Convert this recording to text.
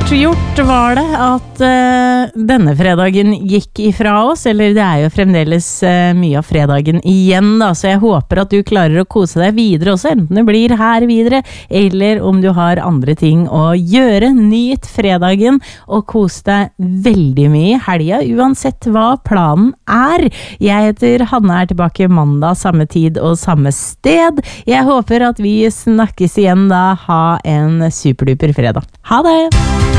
gjort var det at denne fredagen gikk ifra oss, eller det jo fremdeles mye av fredagen igjen da, så jeg håper at du klarer å kose deg videre også, enten det blir her videre, eller om du har andre ting å gjøre. Nyt fredagen og kos deg veldig mye i helga, uansett hva planen er. Jeg heter Hanne, tilbake mandag, samme tid og samme sted. Jeg håper at vi snakkes igjen da. Ha en superduper fredag. Ha det!